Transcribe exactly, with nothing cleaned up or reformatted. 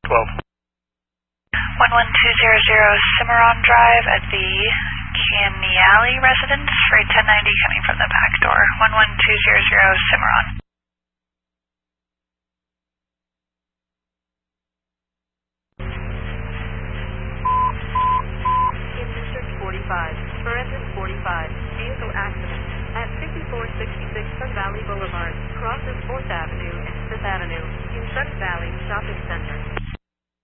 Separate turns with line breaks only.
twelve.
one one two zero zero Cimarron Drive at the Caniali residence, freight ten ninety coming from the back door. one one two zero zero Cimarron.
In District forty-five, Forensic forty-five, vehicle accident at fifty-four sixty-six Sun Valley Boulevard, crosses fourth Avenue and fifth Avenue in Sun Valley Shopping Center.